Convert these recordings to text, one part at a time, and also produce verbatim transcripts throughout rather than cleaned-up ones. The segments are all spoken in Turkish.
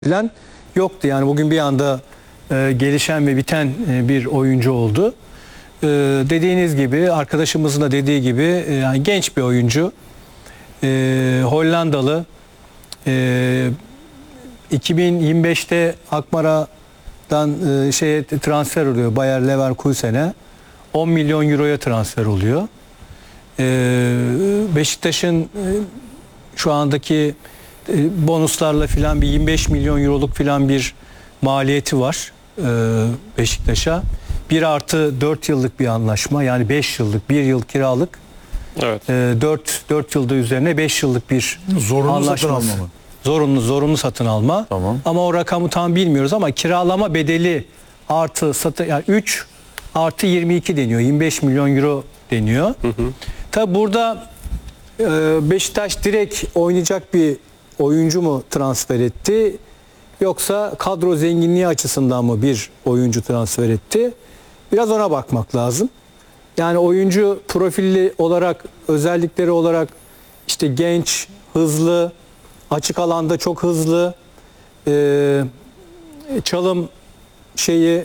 falan yoktu. Yani bugün bir anda e, gelişen ve biten e, bir oyuncu oldu. E, dediğiniz gibi, arkadaşımızın da dediği gibi e, yani genç bir oyuncu. E, Hollandalı. E, iki bin yirmi beşte Akmara'dan e, şeye transfer oluyor. Bayer Leverkusen'e. on milyon euroya transfer oluyor. E, Beşiktaş'ın e, şu andaki e, bonuslarla filan bir yirmi beş milyon euroluk filan bir maliyeti var e, Beşiktaş'a. bir artı dört yıllık bir anlaşma, yani beş yıllık, bir yıl kiralık. Evet. E, dört dört yılda üzerine beş yıllık bir Zorunlu anlaşma. satın alma mı? Zorunlu zorunlu satın alma. Tamam. Ama o rakamı tam bilmiyoruz, ama kiralama bedeli artı satın, yani üç artı yirmi iki deniyor. yirmi beş milyon euro deniyor. Hı hı. Tabi burada e, Beşiktaş direkt oynayacak bir oyuncu mu transfer etti, yoksa kadro zenginliği açısından mı bir oyuncu transfer etti? Biraz ona bakmak lazım. Yani oyuncu profilli olarak, özellikleri olarak işte genç, hızlı, açık alanda çok hızlı, e, çalım şeyi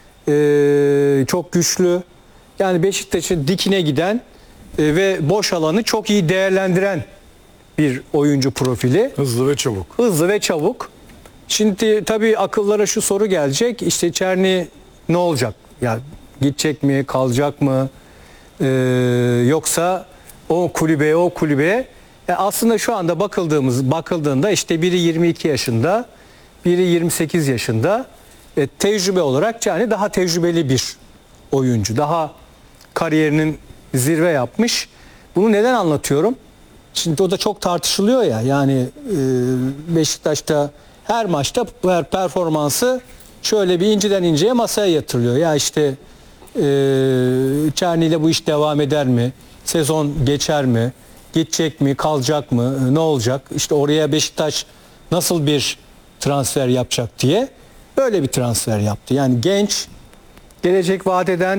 e, çok güçlü. Yani Beşiktaş'ın dikine giden e, ve boş alanı çok iyi değerlendiren bir oyuncu profili. Hızlı ve çabuk. Hızlı ve çabuk. Şimdi tabii akıllara şu soru gelecek. İşte Çerni ne olacak? Ya gidecek mi, kalacak mı? Ee, yoksa o kulübe, o kulübe. Yani aslında şu anda bakıldığımız bakıldığında işte biri yirmi iki yaşında, biri yirmi sekiz yaşında. E, tecrübe olarak Çerni daha tecrübeli bir oyuncu. Daha kariyerinin zirve yapmış. Bunu neden anlatıyorum? Şimdi o da çok tartışılıyor ya. Yani e, Beşiktaş'ta her maçta her performansı şöyle bir inceden inceye masaya yatırılıyor. Ya işte e, Çerni ile bu iş devam eder mi? Sezon geçer mi? Gidecek mi? Kalacak mı? Ne olacak? İşte oraya Beşiktaş nasıl bir transfer yapacak diye böyle bir transfer yaptı. Yani genç, gelecek vaat eden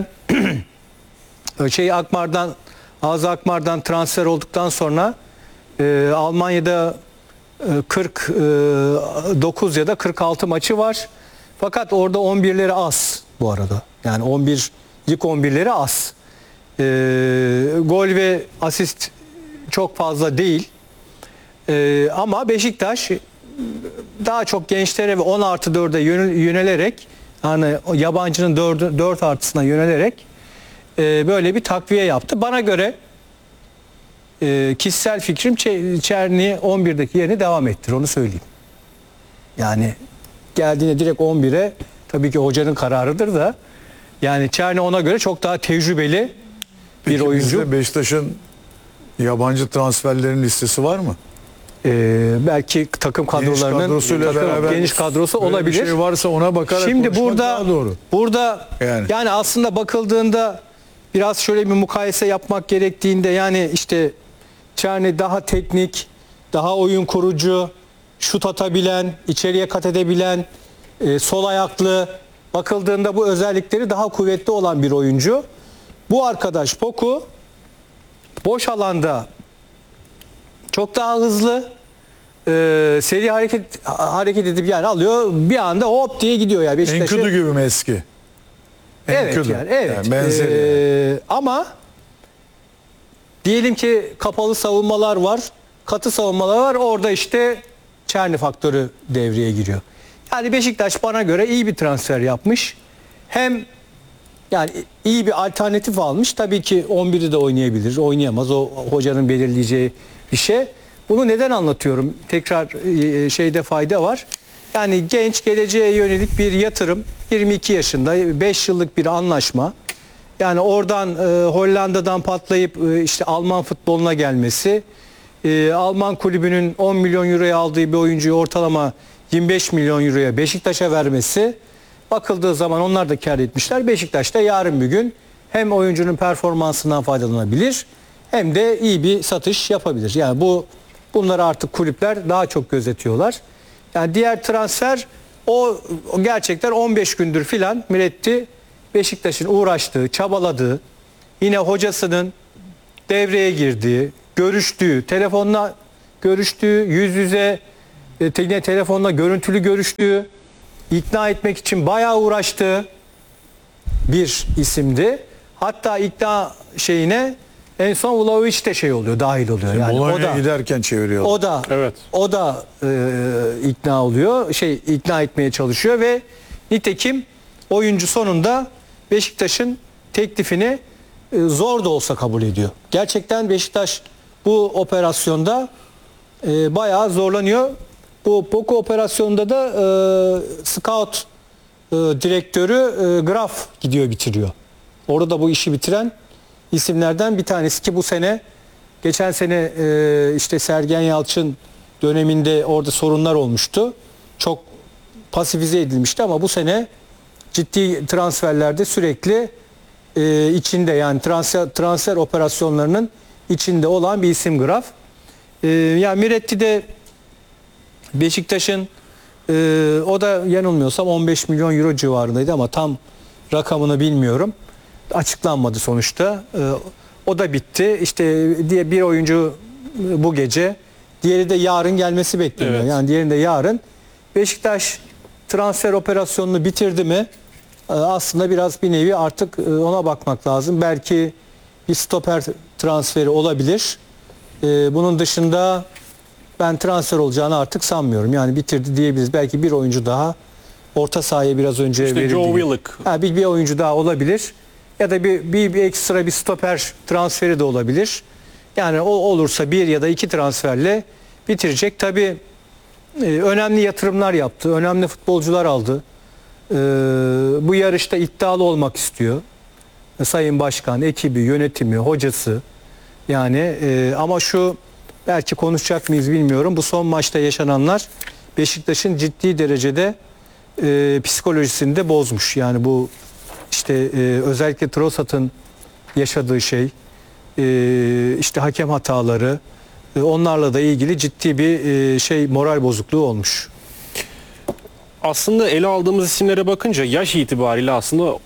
şey Akmar'dan Ağzı Akmar'dan transfer olduktan sonra e, Almanya'da e, kırk dokuz ya da kırk altı maçı var. Fakat orada on birleri az bu arada. Yani on bir lig on birleri az. E, gol ve asist çok fazla değil. E, ama Beşiktaş daha çok gençlere ve on artı dörde yönelerek, hani yabancının dört artısına yönelerek e, böyle bir takviye yaptı. Bana göre e, kişisel fikrim Çerni on birdeki yerini devam ettir, onu söyleyeyim. Yani geldiğinde direkt on bire, tabii ki hocanın kararıdır da, yani Çerni ona göre çok daha tecrübeli bir Peki oyuncu. Beşiktaş'ın yabancı transferlerin listesi var mı? Ee, belki takım kadrolarının takım, geniş kadrosu olabilir. Bir şey varsa ona bakarak Şimdi burada daha doğru. burada yani. yani aslında bakıldığında biraz şöyle bir mukayese yapmak gerektiğinde, yani işte Çerni daha teknik, daha oyun kurucu, şut atabilen, içeriye kat edebilen, e, sol ayaklı, bakıldığında bu özellikleri daha kuvvetli olan bir oyuncu. Bu arkadaş Poku boş alanda çok daha hızlı, e, seri hareket hareket edip yani alıyor, bir anda hop diye gidiyor yani Beşiktaş'ı. Enkudu gibi mi eski? Evet Enkudu. yani, evet. Yani benzeri. Ee, yani. Ama diyelim ki kapalı savunmalar var, katı savunmalar var. Orada işte Çerni faktörü devreye giriyor. Yani Beşiktaş bana göre iyi bir transfer yapmış. Hem yani iyi bir alternatif almış. Tabii ki on biri de oynayabilir, oynayamaz. O hocanın belirleyeceği bir şey. Bunu neden anlatıyorum? Tekrar şeyde fayda var. Yani genç, geleceğe yönelik bir yatırım. yirmi iki yaşında, beş yıllık bir anlaşma. Yani oradan e, Hollanda'dan patlayıp e, işte Alman futboluna gelmesi. E, Alman kulübünün on milyon euroya aldığı bir oyuncuyu ortalama yirmi beş milyon euroya Beşiktaş'a vermesi. Bakıldığı zaman onlar da kâr etmişler. Beşiktaş da yarın bir gün hem oyuncunun performansından faydalanabilir, hem de iyi bir satış yapabilir. Yani bu bunları artık kulüpler daha çok gözetiyorlar. Yani diğer transfer o, o gerçekten on beş gündür filan Miretti Beşiktaş'ın uğraştığı, çabaladığı, yine hocasının devreye girdiği, görüştüğü, telefonla görüştüğü, yüz yüze e, te- telefonla görüntülü görüştüğü, ikna etmek için bayağı uğraştığı bir isimdi. Hatta ikna şeyine en son Vlahovic de şey oluyor, dahil oluyor. Yani o Bolonya'ya da giderken çeviriyorlar. o da Evet. o da e, ikna oluyor. Şey ikna etmeye çalışıyor ve nitekim oyuncu sonunda Beşiktaş'ın teklifini e, zor da olsa kabul ediyor. Gerçekten Beşiktaş bu operasyonda e, bayağı zorlanıyor. Bu Poco operasyonunda da e, scout e, direktörü e, Graf gidiyor bitiriyor. Orada da bu işi bitiren isimlerden bir tanesi ki bu sene geçen sene e, işte Sergen Yalçın döneminde orada sorunlar olmuştu. Çok pasifize edilmişti ama bu sene ciddi transferlerde sürekli e, içinde yani transfer transfer operasyonlarının içinde olan bir isim Graf. E, yani Miretti de Beşiktaş'ın e, o da yanılmıyorsam on beş milyon euro civarındaydı ama tam rakamını bilmiyorum. Açıklanmadı sonuçta. E, o da bitti. İşte diye bir oyuncu bu gece, diğeri de yarın gelmesi bekleniyor. Evet. Yani diğerinde yarın. Beşiktaş transfer operasyonunu bitirdi mi? E, aslında biraz bir nevi artık e, ona bakmak lazım. Belki bir stoper transferi olabilir. E, bunun dışında ben transfer olacağını artık sanmıyorum. Yani bitirdi diyebiliriz. Belki bir oyuncu daha orta sahaya biraz önce İşte verildi. Joe gibi. Willock. Ha, bir, bir oyuncu daha olabilir. Ya da bir, bir, bir ekstra bir stoper transferi de olabilir. Yani o olursa bir ya da iki transferle bitirecek. Tabii e, önemli yatırımlar yaptı. Önemli futbolcular aldı. E, bu yarışta iddialı olmak istiyor. E, Sayın Başkan, ekibi, yönetimi, hocası. Yani e, ama şu belki konuşacak mıyız bilmiyorum. Bu son maçta yaşananlar Beşiktaş'ın ciddi derecede e, psikolojisini de bozmuş. Yani bu işte e, özellikle Trossard'ın yaşadığı şey, e, işte hakem hataları, e, onlarla da ilgili ciddi bir e, şey moral bozukluğu olmuş. Aslında ele aldığımız isimlere bakınca yaş itibariyle aslında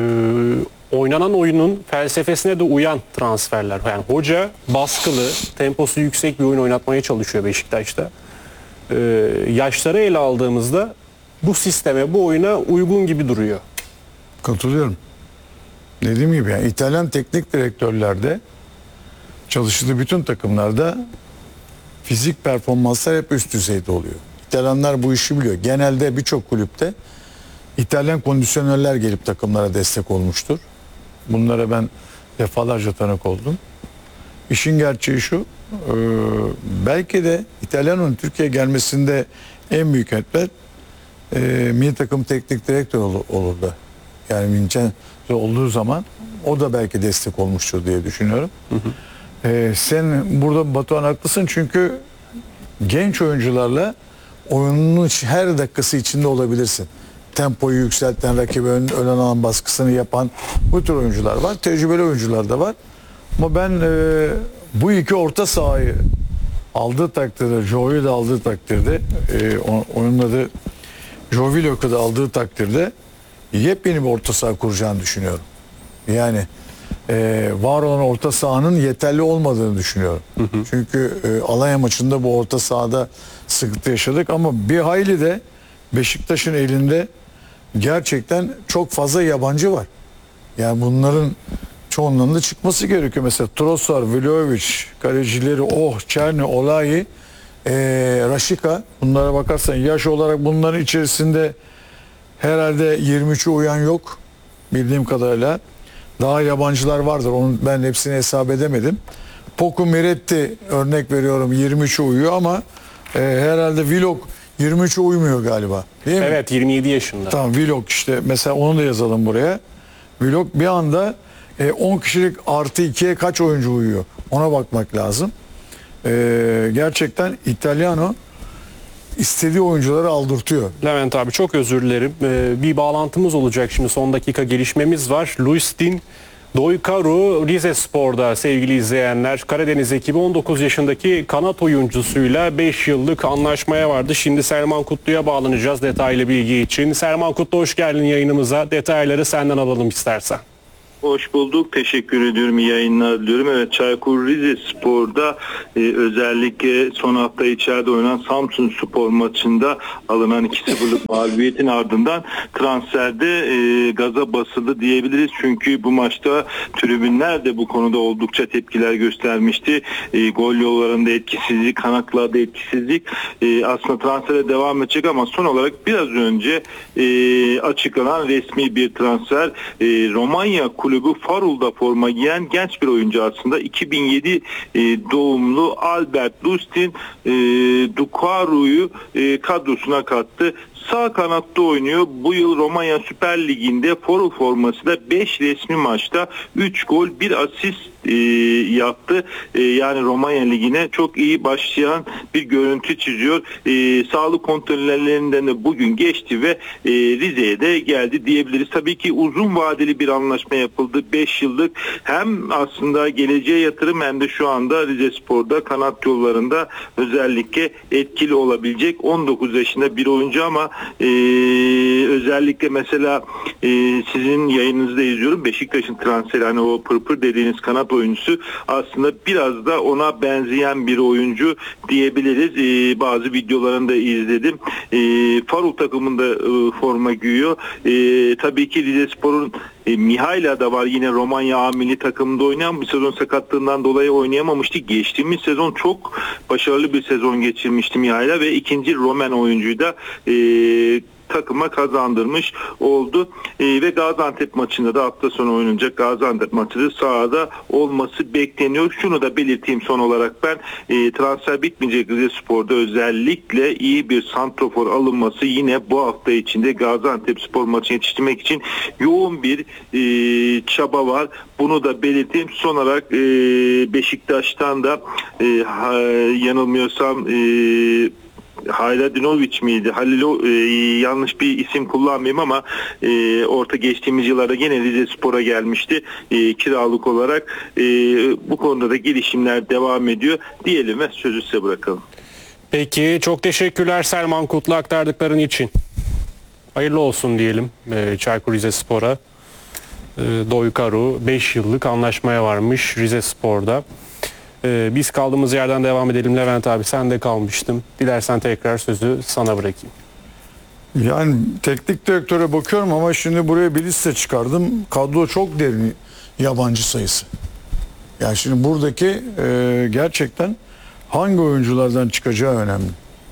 e, oynanan oyunun felsefesine de uyan transferler. Yani hoca baskılı, temposu yüksek bir oyun oynatmaya çalışıyor Beşiktaş'ta. E, yaşları ele aldığımızda bu sisteme, bu oyuna uygun gibi duruyor. Katılıyorum. Dediğim gibi yani İtalyan teknik direktörlerde çalıştığı bütün takımlarda fizik performanslar hep üst düzeyde oluyor. İtalyanlar bu işi biliyor. Genelde birçok kulüpte İtalyan kondisyonerler gelip takımlara destek olmuştur. Bunlara ben defalarca tanık oldum. İşin gerçeği şu, e, belki de İtalyan'ın Türkiye'ye gelmesinde en büyük etmen e, milli takım teknik direktör ol, olur da. Yani Vincenzo olduğu zaman o da belki destek olmuştur diye düşünüyorum. Hı hı. E, sen burada Batuhan haklısın çünkü genç oyuncularla oyunun her dakikası içinde olabilirsin. Tempoyu yükselten, rakibe ön, ön alan baskısını yapan bu tür oyuncular var. Tecrübeli oyuncular da var. Ama ben e, bu iki orta sahayı aldığı takdirde, Joe'yu da aldığı takdirde, e, onun adı Joe Willock'u da aldığı takdirde yepyeni bir orta saha kuracağını düşünüyorum. Yani e, var olan orta sahanın yeterli olmadığını düşünüyorum. Hı hı. Çünkü e, Alanya maçında bu orta sahada sıkıntı yaşadık ama bir hayli de Beşiktaş'ın elinde gerçekten çok fazla yabancı var. Yani bunların çoğunluğunun da çıkması gerekiyor. Mesela Trossard, Vlahovic, kalecileri Oh, Çerni, Olayi, e, Raşika. Bunlara bakarsan yaş olarak bunların içerisinde herhalde yirmi üçe uyan yok bildiğim kadarıyla. Daha yabancılar vardır. Onun ben hepsini hesap edemedim. Poco Miretti örnek veriyorum yirmi üçe uyuyor ama e, herhalde Willock yirmi üçe uymuyor galiba. Değil mi? Evet, yirmi yedi yaşında. Tamam, Willock işte mesela onu da yazalım buraya. Willock bir anda e, on kişilik artı ikiye kaç oyuncu uyuyor? Ona bakmak lazım. E, gerçekten İtalyano istediği oyuncuları aldırtıyor. Levent abi çok özür dilerim. Ee, bir bağlantımız olacak şimdi, son dakika gelişmemiz var. Luis Din Doykaru Rizespor'da sevgili izleyenler. Karadeniz ekibi on dokuz yaşındaki kanat oyuncusuyla beş yıllık anlaşmaya vardı. Şimdi Selman Kutlu'ya bağlanacağız detaylı bilgi için. Selman Kutlu, hoş geldin yayınımıza. Detayları senden alalım istersen. Hoş bulduk. Teşekkür ediyorum. İyi yayınlar diliyorum. Evet, Çaykur Rizespor'da e, özellikle son hafta içeride oynanan Samsunspor maçında alınan iki sıfırlık mağlubiyetin ardından transferde e, gaza basıldı diyebiliriz. Çünkü bu maçta tribünler de bu konuda oldukça tepkiler göstermişti. E, gol yollarında etkisizlik, kanatlarda etkisizlik. E, aslında transfere devam edecek ama son olarak biraz önce e, açıklanan resmi bir transfer. E, Romanya kulübü Farul'da forma giyen genç bir oyuncu aslında. iki bin yedi e, doğumlu Albert Lustin e, Dukaru'yu e, kadrosuna kattı. Sağ kanatta oynuyor. Bu yıl Romanya Süper Ligi'nde Farul formasıyla beş resmi maçta üç gol bir asist e, yaptı. E, yani Romanya Ligi'ne çok iyi başlayan bir görüntü çiziyor. E, sağlık kontrollerinden de bugün geçti ve e, Rize'ye de geldi diyebiliriz. Tabii ki uzun vadeli bir anlaşma yapıldı. beş yıllık hem aslında geleceğe yatırım hem de şu anda Rizespor'da kanat yollarında özellikle etkili olabilecek on dokuz yaşında bir oyuncu ama e, özellikle mesela e, sizin yayınınızda izliyorum. Beşiktaş'ın transferi, hani o pırpır dediğiniz kanat oyuncusu aslında biraz da ona benzeyen bir oyuncu diyebiliriz. E, bazı videolarını da izledim. E, Farul takımında e, forma giyiyor. E, tabii ki Rizespor'un E, Mihaila da var, yine Romanya A milli takımında oynayan, bir sezon sakatlığından dolayı oynayamamıştı. Geçtiğimiz sezon çok başarılı bir sezon geçirmişti Mihaila ve ikinci Roman oyuncuyu da e, takıma kazandırmış oldu. E, ve Gaziantep maçında da hafta sonu oynanacak Gaziantep maçı da sahada olması bekleniyor. Şunu da belirteyim son olarak ben, e, transfer bitmeyecek Rizespor'da özellikle iyi bir santrofor alınması yine bu hafta içinde Gaziantepspor maçını yetiştirmek için yoğun bir e, çaba var. Bunu da belirteyim. Son olarak e, Beşiktaş'tan da e, ha, yanılmıyorsam e, Hayradinovic miydi? Halilo, e, yanlış bir isim kullanmayayım ama e, orta geçtiğimiz yıllarda gene Rizespor'a gelmişti e, kiralık olarak. E, bu konuda da gelişimler devam ediyor diyelim ve sözü size bırakalım. Peki, çok teşekkürler Selman Kutlu aktardıkların için. Hayırlı olsun diyelim e, Çaykur Rizespor'a. E, Doykaru beş yıllık anlaşmaya varmış Rizespor'da. Ee, biz kaldığımız yerden devam edelim. Levent abi, sen de kalmıştın. Dilersen tekrar sözü sana bırakayım. Yani teknik direktöre bakıyorum ama şimdi buraya bir liste çıkardım. Kadro çok derin, yabancı sayısı. Yani şimdi buradaki e, gerçekten hangi oyunculardan çıkacağı önemli.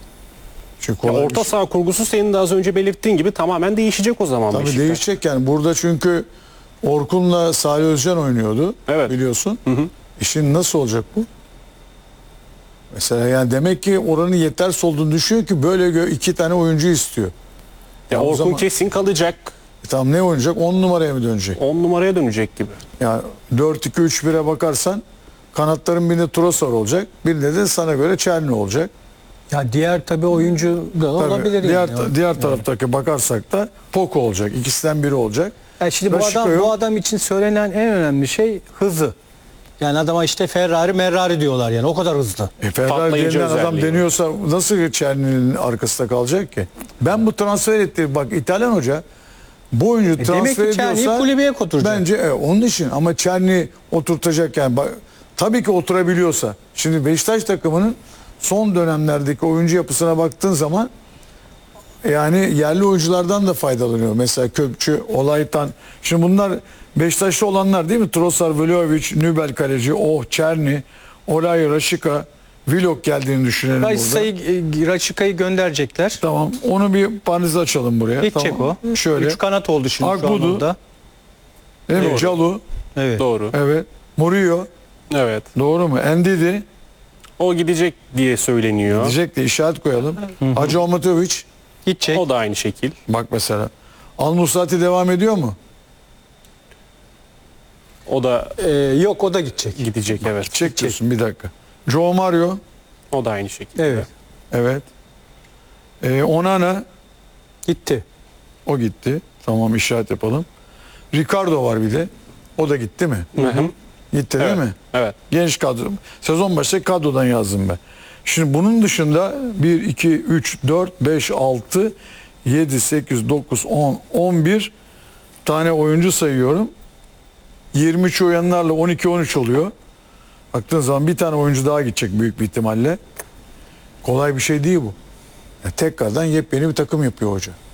Çünkü Ya kolay orta bir şey. saha kurgusu senin de az önce belirttiğin gibi tamamen değişecek o zaman. Tabii Beşiktaş. değişecek yani. Burada çünkü Orkun'la Salih Özcan oynuyordu. Evet. Biliyorsun. Hı hı. E şimdi nasıl olacak bu? Mesela yani demek ki oranın yetersiz olduğunu düşünüyor ki böyle iki tane oyuncu istiyor. Ya Ya o Orkun zaman- kesin kalacak. E tamam, ne oynayacak? on numaraya mı dönecek? on numaraya dönecek gibi. Yani dört iki üç bire bakarsan kanatların birinde Trossard olacak. Birinde de sana göre Çerni olacak. Ya diğer tabii oyuncu da Tabii, olabilir. diğer yani. diğer taraftaki bakarsak da Poco olacak. İkisinden biri olacak. Yani şimdi bu Raşika adam yok. bu adam için söylenen en önemli şey hızı. Yani adama işte Ferrari, Merrari diyorlar yani. O kadar hızlı. E Ferrari Patlayıcı denilen adam özelliği. deniyorsa nasıl Çerni'nin arkasında kalacak ki? Ben bu transfer etti. Bak İtalyan hoca bu oyuncu E demek transfer ki Çerni'yi ediyorsa kulübeye oturacak. bence e, onun için ama Çerni oturtacak yani. Bak, tabii ki oturabiliyorsa. Şimdi Beşiktaş takımının son dönemlerdeki oyuncu yapısına baktığın zaman yani yerli oyunculardan da faydalanıyor. Mesela Kökçü, Olaytan. Şimdi bunlar Beşiktaşlı olanlar değil mi? Trossard, Vlahovic, Nübel kaleci, Oh, Çerni, Olay, Raşika, Vlog geldiğini düşünelim burada. Raşika'yı Raşika'yı gönderecekler. Tamam. Onu bir parantez açalım buraya. Gidecek tamam. o. Şöyle. Üç kanat oldu şimdi şu an Agbudu. orada. Değil mi? Doğru. Calu. Evet. Doğru. Evet. Murillo. Evet. Doğru mu? Endidi. O gidecek diye söyleniyor. Diyecek de işaret koyalım. Hacı Omatovic. Gidecek. O da aynı şekil. Bak mesela. Al Musrati devam ediyor mu? O da Ee, yok, o da gidecek. gidecek, evet. Çek diyorsun bir dakika. Joe Mario. O da aynı şekil. Evet. Evet. Ee, Onana. Gitti. O gitti. Tamam, işaret yapalım. Ricardo var bir de. O da gitti mi? Hı hı. Gitti Evet. değil mi? Evet. Genç kadro. Sezon başı kadrodan yazdım ben. Şimdi bunun dışında bir, iki, üç, dört, beş, altı, yedi, sekiz, dokuz, on, on bir tane oyuncu sayıyorum. yirmi üç oynayanlarla on iki on üç oluyor. Baktığın zaman bir tane oyuncu daha gidecek büyük bir ihtimalle. Kolay bir şey değil bu. Ya tekrardan yepyeni bir takım yapıyor hoca.